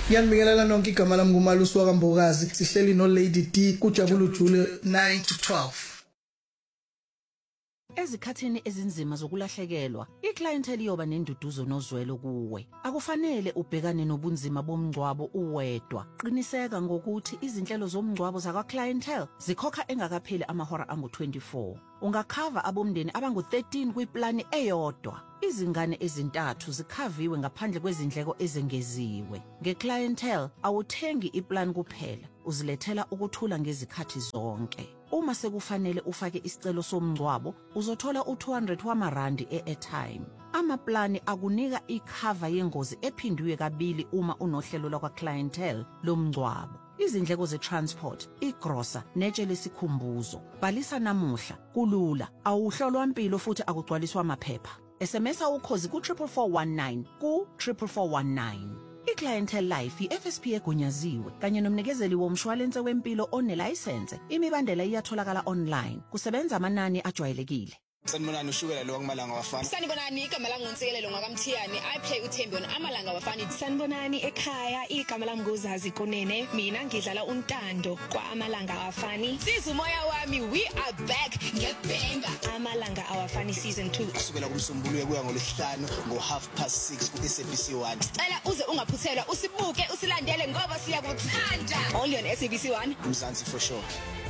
Ngiyanibingelela nonke igama lami nguMalusi waKambokazi. Sihleli no Lady D kuJabulu Jule 9 to 12. Ezikhathini ezinzima zokulahlekelwa, iclientele iyoba nenduduzo nozwelo kuwe. Akufanele ubhekane nobunzima bomngcwabo uwedwa. Qiniseka ngokuthi izinhlelo zomngcwabo zakwa-clientele zikhokha engakapheli amahora angu-24. Ungakhava abomndeni abangu-13 kwiplani eyodwa. Izingane ezintathu zikhaviwe ngaphandle kwezindleko ezengeziwe. Nge-clientele awuthengi iplan kuphela, uzilethela ukuthula ngezikhathi zonke. Uma sekufanele ufake isicelo somngcwabo, uzothola u200 wamarandi e-airtime. Amaplani akunika ikhava yengozi ephindiwe kabili uma unohlelo lwakwa-clientele lomngcwabo. Izindleko ze-transport, igrosa, netshe lesikhumbuzo. Bhalisa namuhla, kulula, awuhlolwa mpilo futhi akugcwaliswa amaphepha. SMS ukhozi ku-44419 ku-44419. I-Clientele Life i-FSP egunyaziwe kanye nomnikezeli womshwalense wempilo onelayisense. Imibandela iyatholakala online. Kusebenza amanani ajwayelekile. Sanibonani ushukela lo kwamalanga wafana. Sanibonani igama lami nguNtsikelelo ngakaMthiyani. I play uThembi on amalanga wafana. Sanibonani ekhaya igama lami nguZazi Kunene. Mina ngidlala uNtando kwa amalanga awafani. Siza umoya wami, we are back ngebhenga. Amalanga awafani season 2. Kusukela kuMsombuluko kuya ngoLwesihlanu ngo6:30 ku-SABC 1. Cela uze ungaphuthelwa usibuke usilandele ngoba siyakuthanda. Only on SABC 1. Mzansi for sure.